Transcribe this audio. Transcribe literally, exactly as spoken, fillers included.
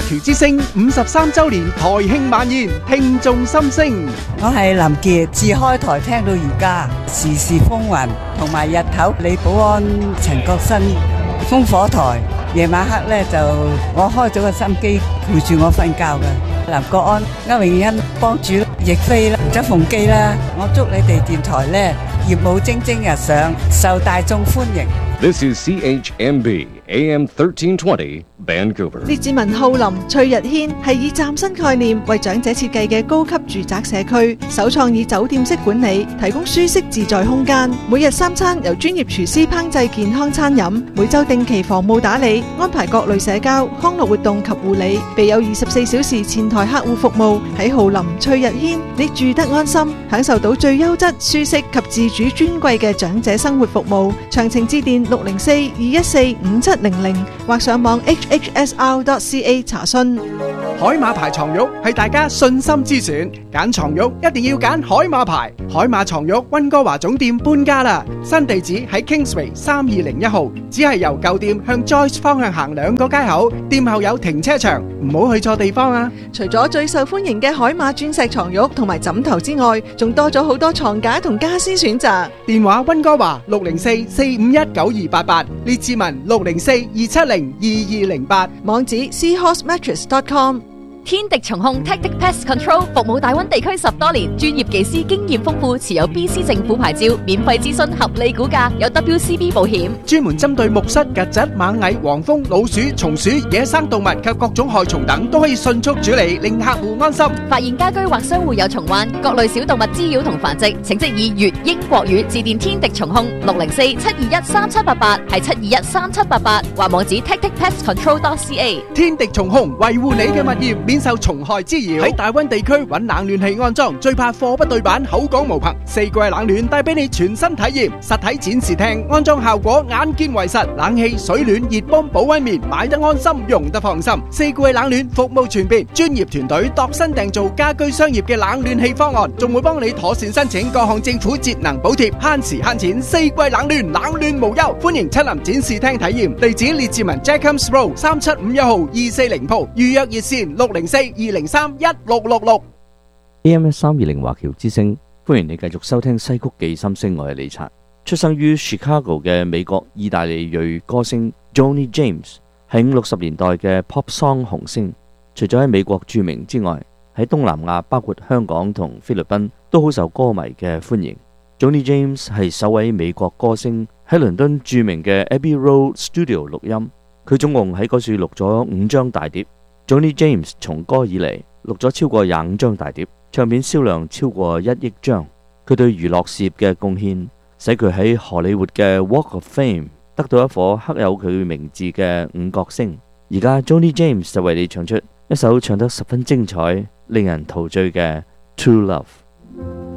僑之聲五十三週年台慶晚宴，聽眾心聲。 我係林傑，自開台聽到而家，時時風雲，同埋日頭李寶安、陳國新，烽火台，夜晚黑咧就我開咗個心機陪住我瞓覺嘅。林國安、歐詠欣、幫主、亦菲啦、周鳳基啦，我祝你哋電台咧業務蒸蒸日上，受大眾歡迎。 This is C H M B A M thirteen twenty Vancouver。 列治文浩林、翠日軒係以嶄新概念為長者設計嘅高級住宅社區，首創以酒店式管理，提供舒適自在空間。每日三餐由專業廚師烹製健康餐飲，每週定期房務打理，安排各類社交、康樂活動及護理，備有二十四小時前台客戶服務。喺浩林、翠日軒，你住得安心，享受到最優質、舒適及自主尊貴嘅長者生活服務。詳情致電六零四二一四五七零零或上網 H H S R dot C A 查詢。 海馬牌床褥係大家信心之選，揀床褥一定要揀海馬牌。海馬床褥溫哥華總店搬家啦，新地址喺 Kingsway 三二零一號，只係由舊店向 Joyce 方向行兩個街口，店後有停車場，唔好去錯地方啊！ 除咗最受歡迎嘅海馬鑽石床褥同埋枕頭之外，仲多咗好多床架同家私選擇。 電話溫哥華六零四四五一九二八八，列治文六零四二七零二二零八， 網址 seahorse mattress dot com。 天敵蟲控 Tactic Pest Control 服務大灣地區十多年，專業技師經驗豐富，持有 B C 政府牌照，免費諮詢，合理估價，有 W C B 保險， 專門針對木虱、曱甴、螞蟻、黃蜂、老鼠、松鼠、野生動物及各種害蟲等，都可以迅速處理，令客戶安心。 發現家居或商戶有蟲患，各類小動物滋擾同繁殖，請即以粵英國語致電天敵蟲控六零四七二一三七八八，係七二一三七八八，或網址 tactic pest control dot C A。 天敵蟲控維護你嘅物業免受蟲害滋擾。喺大灣地區揾冷暖氣安裝，最怕貨不對版，口講無憑。四季冷暖帶俾你全新體驗，實體展示廳安裝效果眼見為實，冷氣、水暖、熱泵、保溫棉，買得安心，用得放心。四季冷暖服務全面，專業團隊度身訂造家居商業嘅冷暖氣方案，仲會幫你妥善申請各項政府節能補貼，慳時慳錢。四季冷暖，冷暖無憂，歡迎親臨展示廳體驗。地址列治文 Jacobs Road 三七五一號二四零鋪，預約熱線六零四二零三一六六六。 A M 三二零華僑之聲，歡迎你繼續收聽西曲記心聲，我係李察。出生於 Chicago 嘅美國意大利裔歌星 Johnny James 係五六十年代嘅 pop song 紅星，除咗喺美國著名之外，喺東南亞包括香港同菲律賓都好受歌迷嘅歡迎。Johnny James 係首位美國歌星喺倫敦著名嘅 Abbey Road Studio 錄音，佢總共喺嗰處錄咗五張大碟。Johnny James 從歌以嚟錄咗超過廿五張大碟，唱片銷量超過一億張。佢對娛樂事業嘅貢獻，使佢喺荷里活嘅 Walk of Fame 得到一顆刻有佢名字嘅五角星。而家 Johnny James 就為你唱出一首唱得十分精彩、令人陶醉嘅 True Love。